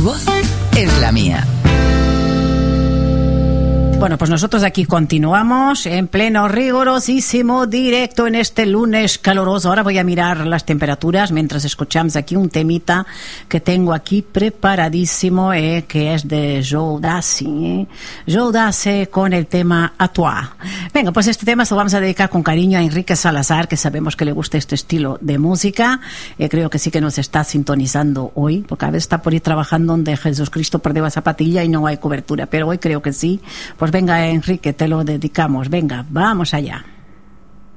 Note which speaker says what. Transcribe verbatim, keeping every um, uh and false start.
Speaker 1: voz es la mía.
Speaker 2: Bueno, pues nosotros aquí continuamos en pleno rigorosísimo directo en este lunes caluroso. Ahora voy a mirar las temperaturas mientras escuchamos aquí un temita que tengo aquí preparadísimo, eh, que es de Joe Dassi. Eh. Joe Dassi con el tema A Toi. Venga, pues este tema se lo vamos a dedicar con cariño a Enrique Salazar, que sabemos que le gusta este estilo de música. Eh, creo que sí que nos está sintonizando hoy, porque a veces está por ahí trabajando donde Jesús Cristo perdió la zapatilla y no hay cobertura, pero hoy creo que sí. Pues venga, Enrique, te lo dedicamos. Venga, vamos allá.